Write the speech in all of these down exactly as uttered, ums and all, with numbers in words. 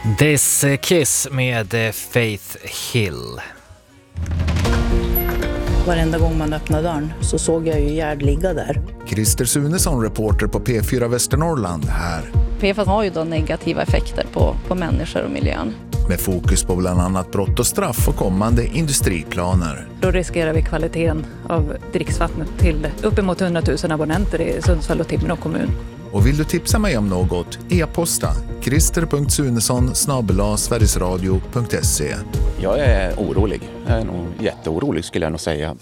This Kiss med Faith Hill. Varenda gång man öppnade dörren så såg jag ju Gerd ligga där. Christer Sunesson, reporter på P fyra Västernorrland här. P F A S har ju då negativa effekter på, på människor och miljön. Med fokus på bland annat brott och straff och kommande industriplaner. Då riskerar vi kvaliteten av dricksvattnet till uppemot hundratusen abonnenter i Sundsvall och Timrå kommun. Och vill du tipsa mig om något? E-posta christer punkt sunesson snabel-a sverigesradio punkt se. Jag är orolig. Jag är nog jätteorolig skulle jag nog säga.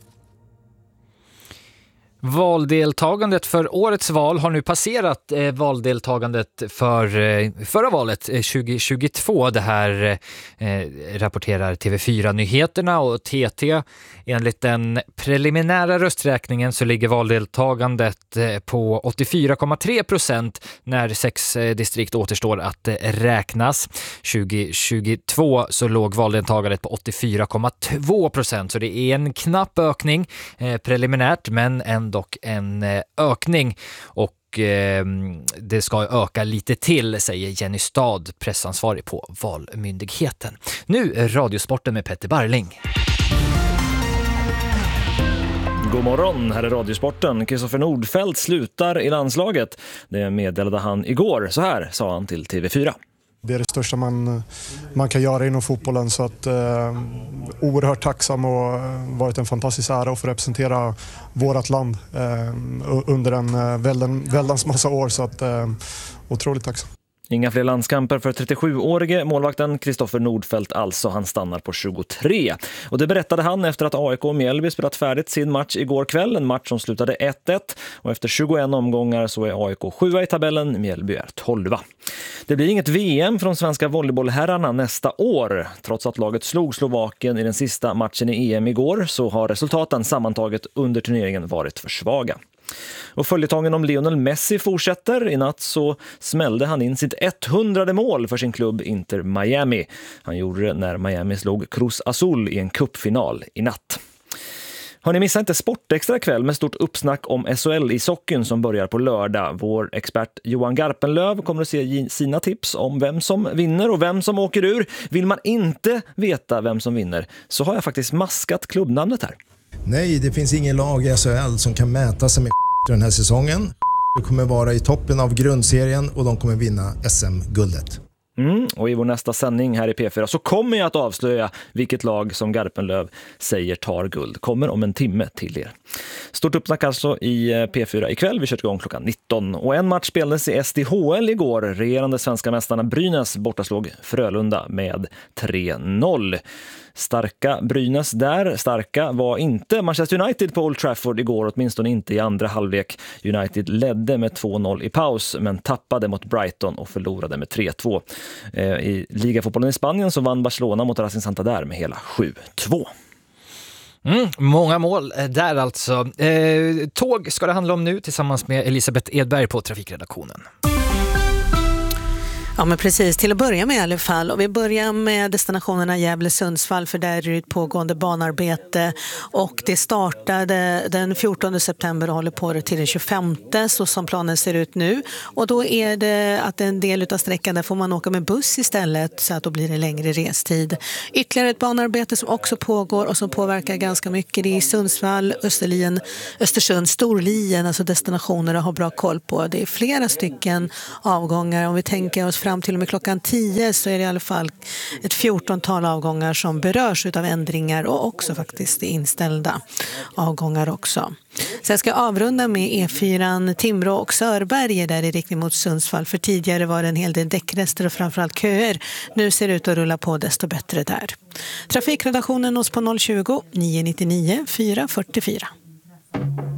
Valdeltagandet för årets val har nu passerat eh, valdeltagandet för eh, förra valet eh, tjugo tjugotvå. Det här eh, rapporterar T V fyra-nyheterna och T T. Enligt den preliminära rösträkningen så ligger valdeltagandet eh, på åttiofyra komma tre procent när sex eh, distrikt återstår att eh, räknas. tjugo tjugotvå så låg valdeltagandet på åttiofyra komma två procent, så det är en knapp ökning eh, preliminärt, men en dock en ökning, och eh, det ska öka lite till, säger Jenny Stad, pressansvarig på Valmyndigheten. Nu är Radiosporten med Petter Barling. God morgon, här är Radiosporten. Kristoffer Nordfeldt slutar i landslaget. Det meddelade han igår. Så här sa han till T V fyra. Det är det största man, man kan göra inom fotbollen, så att eh, oerhört tacksam och varit en fantastisk ära att få representera vårt land eh, under en eh, väldigt, väldans massa år, så att eh, otroligt tacksam. Inga fler landskamper för trettiosjuårige målvakten Kristoffer Nordfeldt, alltså. Han stannar på tjugotre. Och det berättade han efter att A I K och Mjällby spelat färdigt sin match igår kväll. En match som slutade ett ett. Och efter tjugoen omgångar så är A I K sjua i tabellen, Mjällby är tolva. Det blir inget V M från svenska volleybollherrarna nästa år. Trots att laget slog Slovakien i den sista matchen i E M igår så har resultaten sammantaget under turneringen varit för svaga. Och följetongen om Lionel Messi fortsätter. I natt så smällde han in sitt etthundrade mål för sin klubb Inter Miami. Han gjorde det när Miami slog Cruz Azul i en cupfinal i natt. Har ni missat inte Sportextra kväll med stort uppsnack om S H L i sockeln som börjar på lördag. Vår expert Johan Garpenlöv kommer att se sina tips om vem som vinner och vem som åker ur. Vill man inte veta vem som vinner så har jag faktiskt maskat klubbnamnet här. Nej, det finns ingen lag i S H L som kan mäta sig med den här säsongen. De kommer vara i toppen av grundserien och de kommer vinna S M-guldet. Mm, och i vår nästa sändning här i P fyra så kommer jag att avslöja vilket lag som Garpenlöv säger tar guld. Kommer om en timme till er. Stort uppsnack alltså i P fyra ikväll. Vi kör igång klockan nitton. Och en match spelades i S D H L igår. Regerande svenska mästarna Brynäs bortaslog Frölunda med tre noll. Starka Brynäs där. Starka var inte Manchester United på Old Trafford igår, åtminstone inte i andra halvlek. United ledde med två noll i paus men tappade mot Brighton och förlorade med tre två. I ligafotbollen i Spanien så vann Barcelona mot Racing Santander med hela sju två. Mm, många mål där alltså. Eh, tåg ska det handla om nu tillsammans med Elisabeth Edberg på trafikredaktionen. Ja, men precis. Till att börja med i alla fall. Och vi börjar med destinationerna Gävle-Sundsvall, för där är det ett pågående banarbete. Och det startade den fjortonde september och håller på det till den tjugofemte, så som planen ser ut nu. Och då är det att en del av sträckan där får man åka med buss istället, så att då blir det längre restid. Ytterligare ett banarbete som också pågår och som påverkar ganska mycket. Det är Sundsvall, Österlien, Östersund, Storlien, alltså destinationer att ha bra koll på. Det är flera stycken avgångar. Om vi tänker oss fram till och med klockan tio så är det i alla fall ett fjortontal avgångar som berörs av ändringar och också faktiskt inställda avgångar också. Sen ska jag avrunda med E fyra Timrå och Sörberge där i riktning mot Sundsvall, för tidigare var det en hel del däckrester och framförallt köer. Nu ser det ut att rulla på desto bättre där. Trafikredaktionen oss på noll tjugo, nio nio nio, fyra fyra fyra.